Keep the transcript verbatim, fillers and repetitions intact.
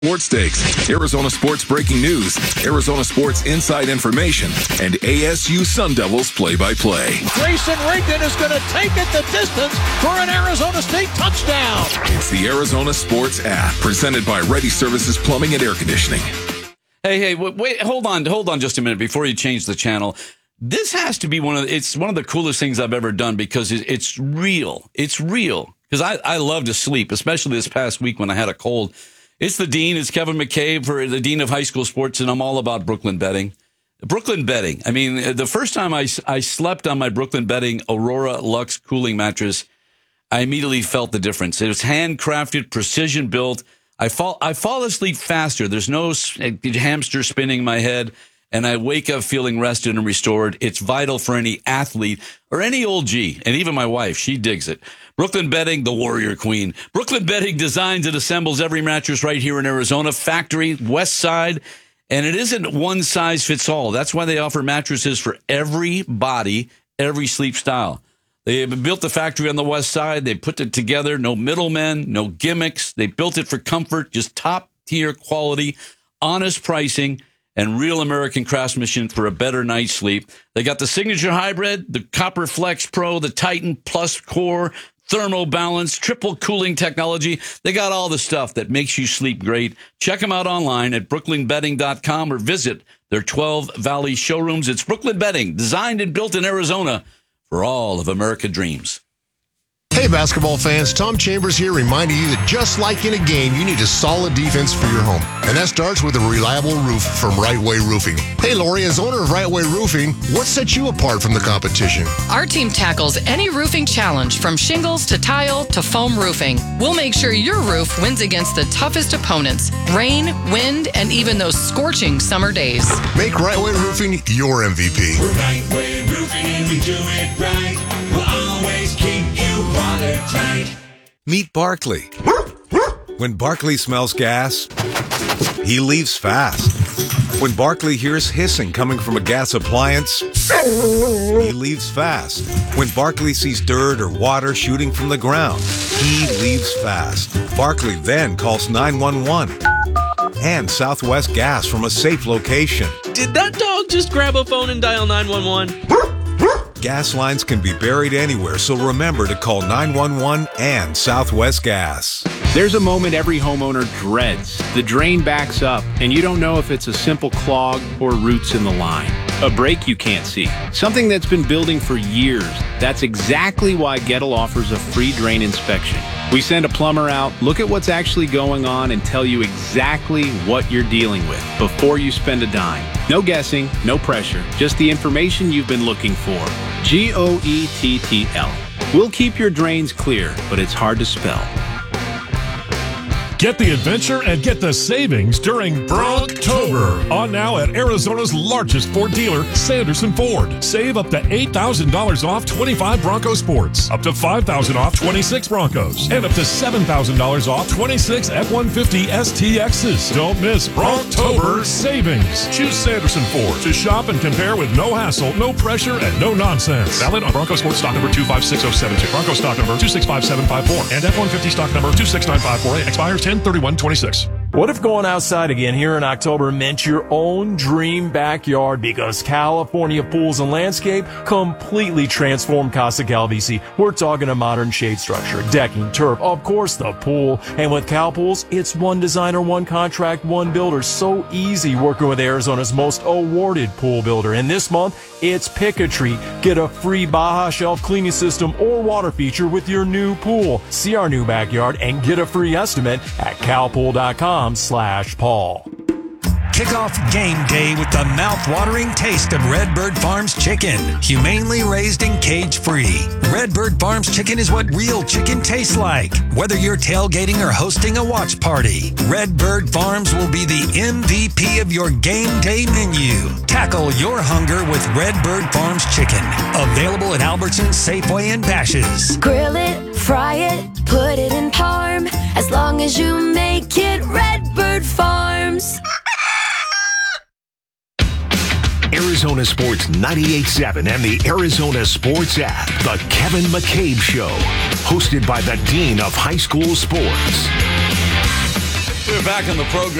Sports Stakes, Arizona sports breaking news, Arizona sports inside information, and A S U Sun Devils play-by-play. Grayson Rigdon is going to take it the distance for an Arizona State touchdown. It's the Arizona Sports app, presented by Ready Services Plumbing and Air Conditioning. Hey, hey, wait, wait, hold on, hold on just a minute before you change the channel. This has to be one of the, it's one of the coolest things I've ever done because it, it's real. It's real. Because I, I love to sleep, especially this past week when I had a cold. It's the Dean. It's Kevin McCabe, for the Dean of High School Sports, and I'm all about Brooklyn Bedding. Brooklyn Bedding. I mean, the first time I, I slept on my Brooklyn Bedding Aurora Lux cooling mattress, I immediately felt the difference. It was handcrafted, precision built. I fall I fall asleep faster. There's no hamster spinning in my head, and I wake up feeling rested and restored. It's vital for any athlete or any old G, and even my wife. She digs it. Brooklyn Bedding, the warrior queen. Brooklyn Bedding designs and assembles every mattress right here in Arizona. Factory, West Side. And it isn't one size fits all. That's why they offer mattresses for every body, every sleep style. They have built the factory on the West Side. They put it together. No middlemen, no gimmicks. They built it for comfort, just top-tier quality, honest pricing, and real American craftsmanship for a better night's sleep. They got the Signature Hybrid, the Copper Flex Pro, the Titan Plus Core, Thermo Balance, triple cooling technology. They got all the stuff that makes you sleep great. Check them out online at brooklyn bedding dot com or visit their twelve Valley showrooms. It's Brooklyn Bedding, designed and built in Arizona for all of American dreams. Hey, basketball fans, Tom Chambers here reminding you that just like in a game, you need a solid defense for your home. And that starts with a reliable roof from Right Way Roofing. Hey, Lori, as owner of Right Way Roofing, what sets you apart from the competition? Our team tackles any roofing challenge, from shingles to tile to foam roofing. We'll make sure your roof wins against the toughest opponents: rain, wind, and even those scorching summer days. Make Right Way Roofing your M V P. We're Right Way Roofing and we do it right. We'll always keep you watertight. Meet Barkley. When Barkley smells gas, he leaves fast. When Barkley hears hissing coming from a gas appliance, he leaves fast. When Barkley sees dirt or water shooting from the ground, he leaves fast. Barkley then calls nine one one and Southwest Gas from a safe location. Did that dog just grab a phone and dial nine one one? Gas lines can be buried anywhere, so remember to call nine one one and Southwest Gas. There's a moment every homeowner dreads. The drain backs up, and you don't know if it's a simple clog or roots in the line. A break you can't see. Something that's been building for years. That's exactly why Gettle offers a free drain inspection. We send a plumber out, look at what's actually going on, and tell you exactly what you're dealing with before you spend a dime. No guessing, no pressure, just the information you've been looking for. G O E T T L. We'll keep your drains clear, but it's hard to spell. Get the adventure and get the savings during Bronktober. On now at Arizona's largest Ford dealer, Sanderson Ford. Save up to eight thousand dollars off twenty-five Bronco Sports, up to five thousand dollars off twenty-six Broncos, and up to seven thousand dollars off twenty-six F one fifty S T Xs. Don't miss Bronktober savings. Choose Sanderson Ford to shop and compare with no hassle, no pressure, and no nonsense. Valid on Bronco Sports stock number two five six zero seven two, Bronco stock number two six five seven five four, and F one fifty stock number two six nine five four eight. Expires ten thirty-one twenty-six. What if going outside again here in October meant your own dream backyard? Because California Pools and Landscape completely transformed Casa Calvisi. We're talking a modern shade structure, decking, turf, of course the pool. And with Cal Pools, it's one designer, one contract, one builder. So easy working with Arizona's most awarded pool builder. And this month, it's Pick a Treat. Get a free Baja Shelf cleaning system or water feature with your new pool. See our new backyard and get a free estimate at calpool dot com slash Paul. Kick off game day with the mouth-watering taste of Redbird Farms chicken. Humanely raised and cage-free. Redbird Farms chicken is what real chicken tastes like. Whether you're tailgating or hosting a watch party, Redbird Farms will be the M V P of your game day menu. Tackle your hunger with Redbird Farms chicken. Available at Albertsons, Safeway, and Bash's'. Grill it, fry it, put it in parm. As long as you make it Redbird Farms. Arizona Sports ninety-eight point seven and the Arizona Sports app. The Kevin McCabe Show. Hosted by the Dean of High School Sports. We're back on the program.